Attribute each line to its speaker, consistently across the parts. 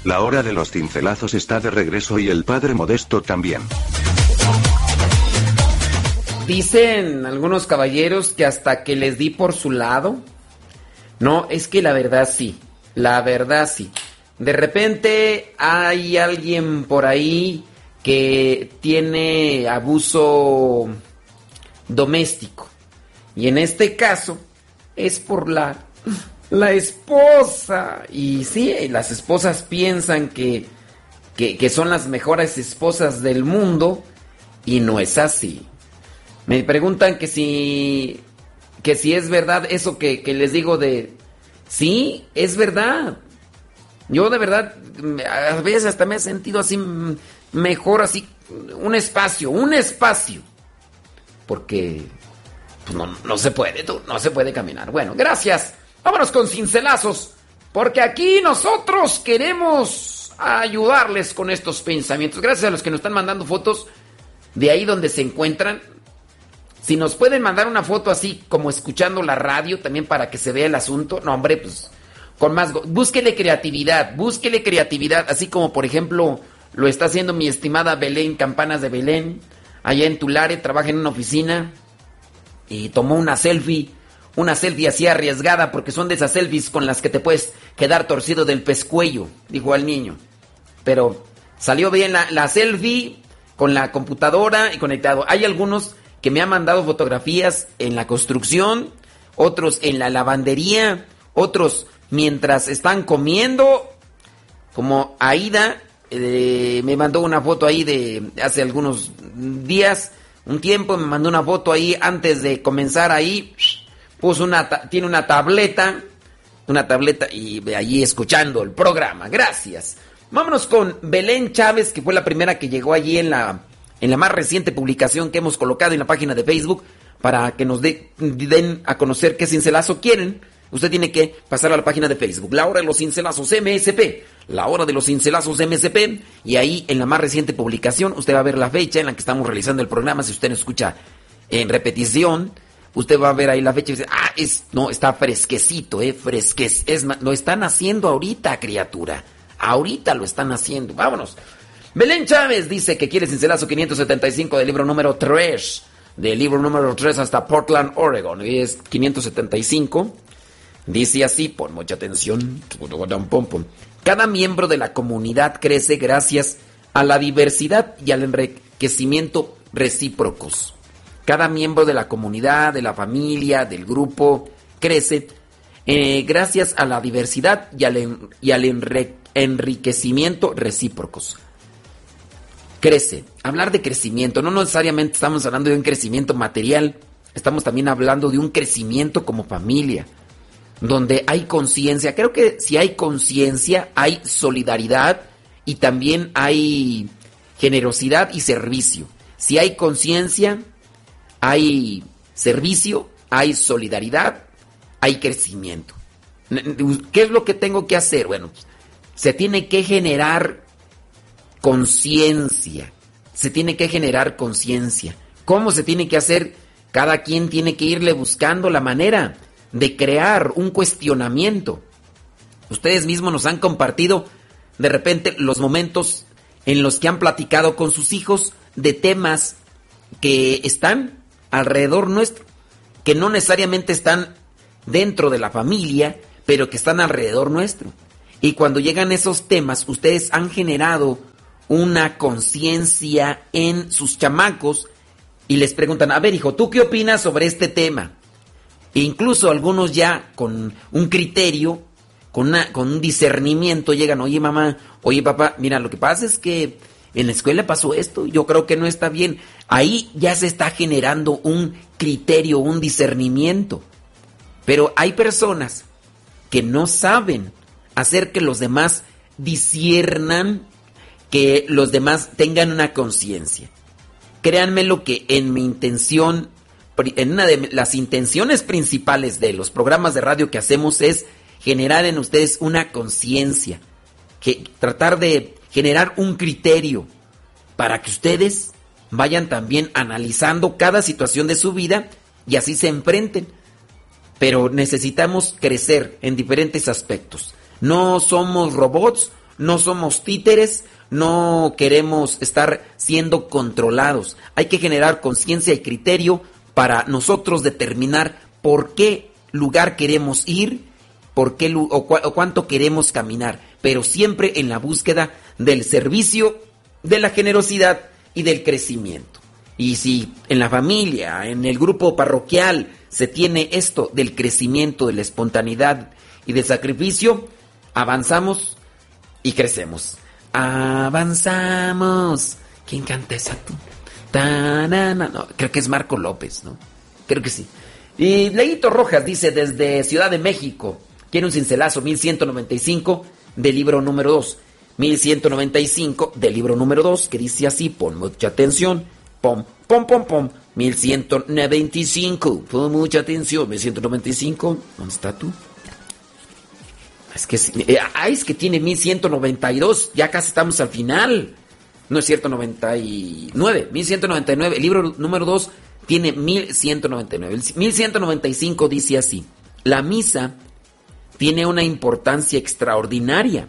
Speaker 1: La hora de los cincelazos está de regreso y el padre Modesto también.
Speaker 2: Dicen algunos caballeros que hasta que les di por su lado. No, es que la verdad sí. La verdad sí. De repente hay alguien por ahí que tiene abuso doméstico. Y en este caso es por la esposa. Y sí, las esposas piensan que son las mejores esposas del mundo y no es así. Me preguntan que si es verdad eso que les digo de... Sí, es verdad. Yo de verdad, a veces hasta me he sentido así mejor, así, un espacio. Porque pues no se puede, no se puede caminar. Bueno, gracias. Vámonos con cincelazos, porque aquí nosotros queremos ayudarles con estos pensamientos. Gracias a los que nos están mandando fotos de ahí donde se encuentran. Si nos pueden mandar una foto así como escuchando la radio también para que se vea el asunto. No, hombre, pues con más... Búsquele creatividad, así como por ejemplo lo está haciendo mi estimada Belén Campanas de Belén, allá en Tulare, trabaja en una oficina y tomó una selfie así arriesgada, porque son de esas selfies con las que te puedes quedar torcido del pescuello, dijo al niño. Pero salió bien la selfie con la computadora y conectado. Hay algunos que me han mandado fotografías en la construcción, otros en la lavandería, otros mientras están comiendo, como Aida me mandó una foto ahí de hace algunos días, un tiempo, me mandó una foto ahí antes de comenzar ahí, tiene una tableta y allí escuchando el programa. Gracias. Vámonos con Belén Chávez, que fue la primera que llegó allí en la más reciente publicación que hemos colocado en la página de Facebook, para que nos den a conocer qué cincelazo quieren. Usted tiene que pasar a la página de Facebook, La Hora de los Cincelazos MSP, La Hora de los Cincelazos MSP, y ahí en la más reciente publicación usted va a ver la fecha en la que estamos realizando el programa. Si usted no escucha en repetición, usted va a ver ahí la fecha y dice, está fresquecito, lo están haciendo ahorita, criatura, ahorita lo están haciendo. Vámonos. Belén Chávez dice que quiere cincelazo 575 del libro número 3. Del libro número 3 hasta Portland, Oregon. Y es 575. Dice así, pon mucha atención. Cada miembro de la comunidad crece gracias a la diversidad y al enriquecimiento recíprocos. Cada miembro de la comunidad, de la familia, del grupo, crece gracias a la diversidad y al enriquecimiento recíprocos. Crece. Hablar de crecimiento, no necesariamente estamos hablando de un crecimiento material, estamos también hablando de un crecimiento como familia, donde hay conciencia. Creo que si hay conciencia, hay solidaridad y también hay generosidad y servicio. Si hay conciencia, hay servicio, hay solidaridad, hay crecimiento. ¿Qué es lo que tengo que hacer? Bueno, se tiene que generar conciencia. ¿Cómo se tiene que hacer? Cada quien tiene que irle buscando la manera de crear un cuestionamiento. Ustedes mismos nos han compartido de repente los momentos en los que han platicado con sus hijos de temas que están alrededor nuestro, que no necesariamente están dentro de la familia, pero que están alrededor nuestro. Y cuando llegan esos temas, ustedes han generado una conciencia en sus chamacos y les preguntan, a ver, hijo, ¿tú qué opinas sobre este tema? E incluso algunos ya con un criterio, con un discernimiento llegan, oye mamá, oye papá, mira, lo que pasa es que en la escuela pasó esto, yo creo que no está bien. Ahí ya se está generando un criterio, un discernimiento. Pero hay personas que no saben hacer que los demás disciernan, que los demás tengan una conciencia. Créanme lo que en mi intención, en una de las intenciones principales de los programas de radio que hacemos es generar en ustedes una conciencia, tratar de generar un criterio para que ustedes vayan también analizando cada situación de su vida y así se enfrenten. Pero necesitamos crecer en diferentes aspectos. No somos robots, no somos títeres, no queremos estar siendo controlados. Hay que generar conciencia y criterio para nosotros determinar por qué lugar queremos ir, por qué o cuánto queremos caminar, pero siempre en la búsqueda del servicio, de la generosidad y del crecimiento. Y si en la familia, en el grupo parroquial, se tiene esto del crecimiento, de la espontaneidad y del sacrificio, avanzamos y crecemos. Avanzamos. ¿Quién canta esa tú? No, creo que es Marco López, ¿no? Creo que sí. Y Leito Rojas dice desde Ciudad de México, quiere un cincelazo, 1195 del libro número 2. 1195 del libro número 2, que dice así, pon mucha atención. Pom, pom, pom, pom. 1195. Pon mucha atención. 1195. ¿Dónde está tú? Es que tiene 1192. Ya casi estamos al final. No es cierto, 99. 1199. El libro número 2 tiene 1199. El 1195 dice así. La misa tiene una importancia extraordinaria.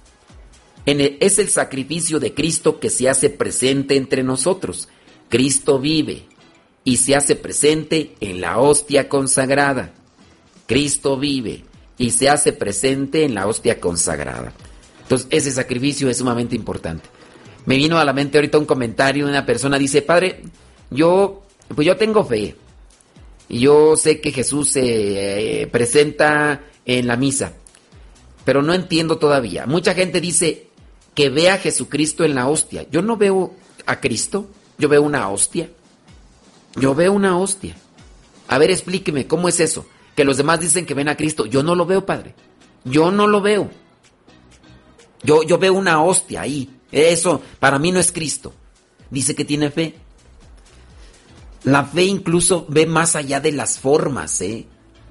Speaker 2: Es el sacrificio de Cristo que se hace presente entre nosotros. Cristo vive y se hace presente en la hostia consagrada. Cristo vive y se hace presente en la hostia consagrada. Entonces, ese sacrificio es sumamente importante. Me vino a la mente ahorita un comentario de una persona, dice, padre, yo tengo fe. Y yo sé que Jesús se presenta en la misa, pero no entiendo todavía. Mucha gente dice que ve a Jesucristo en la hostia. Yo no veo a Cristo, yo veo una hostia. Yo veo una hostia. A ver, explíqueme, ¿cómo es eso? Que los demás dicen que ven a Cristo. Yo no lo veo, padre. Yo no lo veo. Yo veo una hostia ahí. Eso para mí no es Cristo. Dice que tiene fe. La fe incluso ve más allá de las formas, ¿eh?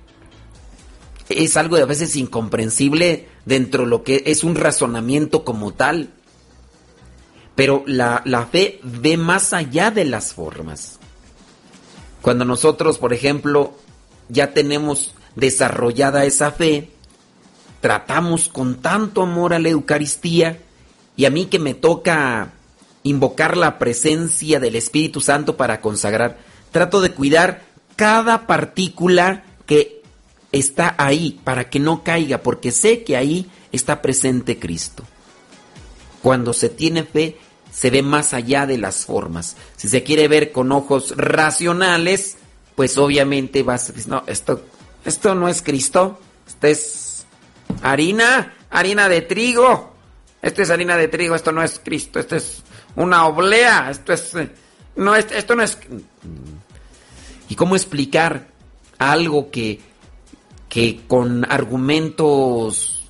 Speaker 2: Es algo de a veces incomprensible dentro de lo que es un razonamiento como tal. Pero la fe ve más allá de las formas. Cuando nosotros, por ejemplo, ya tenemos desarrollada esa fe, tratamos con tanto amor a la Eucaristía, y a mí que me toca invocar la presencia del Espíritu Santo para consagrar, trato de cuidar cada partícula que está ahí para que no caiga, porque sé que ahí está presente Cristo. Cuando se tiene fe, se ve más allá de las formas. Si se quiere ver con ojos racionales, pues obviamente vas a decir, no, esto no es Cristo, esto es harina de trigo. Esto es harina de trigo, esto no es Cristo, esto es una oblea, esto no es. ¿Y cómo explicar algo que con argumentos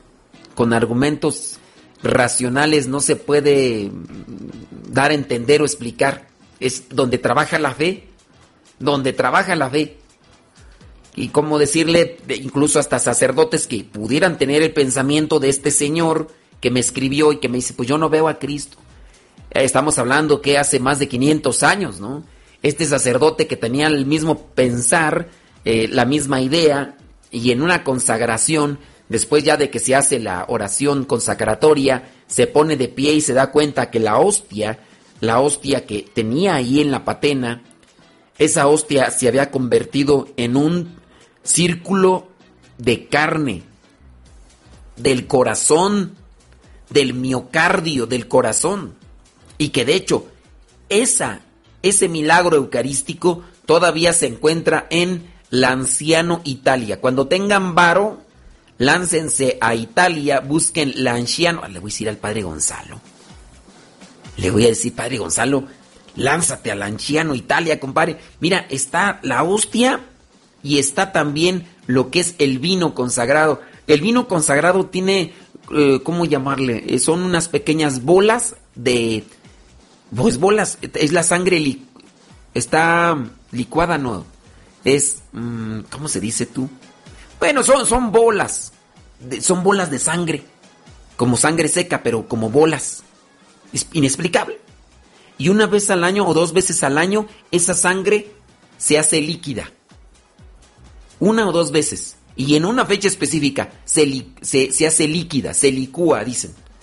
Speaker 2: racionales no se puede dar a entender o explicar? Es donde trabaja la fe, Y cómo decirle, incluso hasta sacerdotes que pudieran tener el pensamiento de este señor que me escribió y que me dice, pues yo no veo a Cristo. Estamos hablando que hace más de 500 años, ¿no? Este sacerdote que tenía el mismo pensar, la misma idea, y en una consagración, después ya de que se hace la oración consagratoria, se pone de pie y se da cuenta que la hostia que tenía ahí en la patena, esa hostia se había convertido en un círculo de carne, del corazón, del miocardio, del corazón. Y que de hecho, ese milagro eucarístico todavía se encuentra en Lanciano, Italia. Cuando tengan varo, láncense a Italia, busquen Lanciano. Le voy a decir al padre Gonzalo. Padre Gonzalo, lánzate a Lanciano, Italia, compadre. Mira, está la hostia y está también lo que es el vino consagrado. El vino consagrado tiene, ¿cómo llamarle? Son unas pequeñas bolas es la sangre está licuada, ¿no? Es, ¿cómo se dice tú? Bueno, son bolas. Son bolas de sangre. Como sangre seca, pero como bolas. Es inexplicable. Y una vez al año o 2 veces al año, esa sangre se hace líquida. 1 o 2 veces. Y en una fecha específica se hace líquida, se licúa, dicen.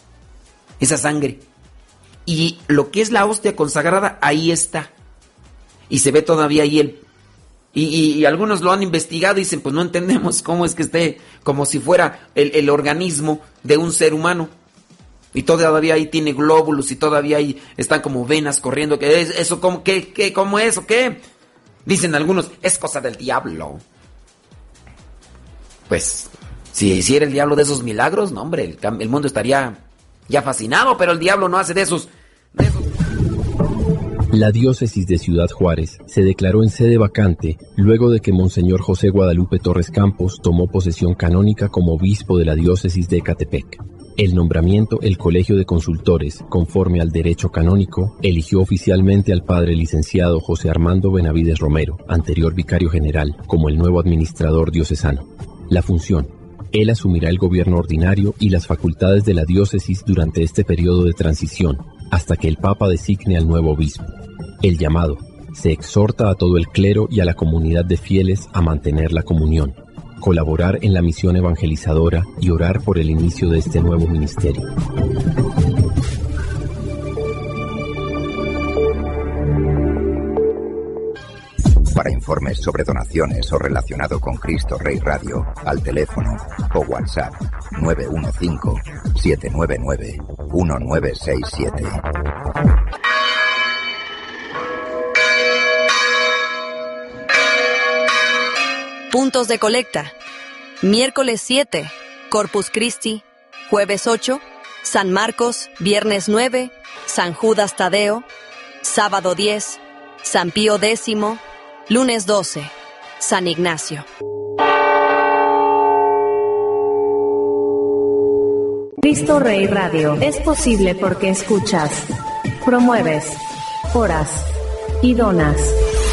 Speaker 2: esa sangre. Y lo que es la hostia consagrada, ahí está. Y se ve todavía ahí y algunos lo han investigado y dicen, pues no entendemos cómo es que esté como si fuera el organismo de un ser humano. Y todavía ahí tiene glóbulos y todavía ahí están como venas corriendo. ¿Qué es eso? ¿Cómo es o qué? Dicen algunos, es cosa del diablo. Pues, si hiciera el diablo de esos milagros, no hombre, el mundo estaría ya fascinado, pero el diablo no hace de esos.
Speaker 3: La diócesis de Ciudad Juárez se declaró en sede vacante luego de que Monseñor José Guadalupe Torres Campos tomó posesión canónica como obispo de la diócesis de Ecatepec. El nombramiento, el Colegio de Consultores, conforme al derecho canónico, eligió oficialmente al padre licenciado José Armando Benavides Romero, anterior vicario general, como el nuevo administrador diocesano. La función: él asumirá el gobierno ordinario y las facultades de la diócesis durante este periodo de transición, hasta que el Papa designe al nuevo obispo. El llamado: se exhorta a todo el clero y a la comunidad de fieles a mantener la comunión, colaborar en la misión evangelizadora y orar por el inicio de este nuevo ministerio.
Speaker 4: Para informes sobre donaciones o relacionado con Cristo Rey Radio, al teléfono o WhatsApp 915-799-1967.
Speaker 5: Puntos de colecta: miércoles 7, Corpus Christi; jueves 8, San Marcos; viernes 9, San Judas Tadeo; sábado 10, San Pío X; lunes 12, San Ignacio.
Speaker 6: Cristo Rey Radio es posible porque escuchas, promueves, oras y donas.